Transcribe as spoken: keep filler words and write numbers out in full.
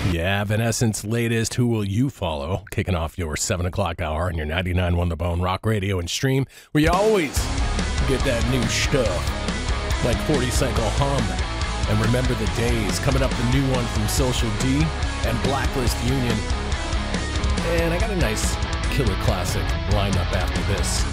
Yeah, Evanescence latest Who Will You Follow, kicking off your seven o'clock hour on your ninety-nine point one The Bone Rock Radio and Stream, where you always get that new stuff, like forty Cycle Hum, and Remember the Days. Coming up, the new one from Social D and Blacklist Union. And I got a nice killer classic lineup after this.